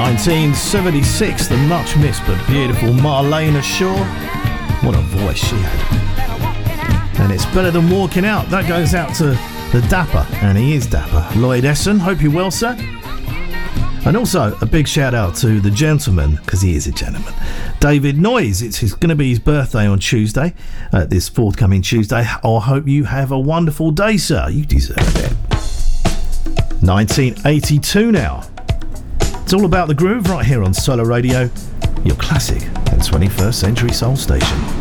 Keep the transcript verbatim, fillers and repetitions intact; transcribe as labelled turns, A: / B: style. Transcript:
A: nineteen seventy-six, the much missed but beautiful Marlena Shaw. What a voice she had. And it's better than walking out. That goes out to the dapper, and he is dapper, Lloyd Essen. Hope you're well, sir. And also a big shout out to the gentleman, because he is a gentleman, David Noyes. It's going to be his birthday on Tuesday, uh, this forthcoming Tuesday. I hope you have a wonderful day, sir. You deserve it. nineteen eighty-two now. It's all about the groove right here on Solar Radio, your classic and twenty-first century soul station.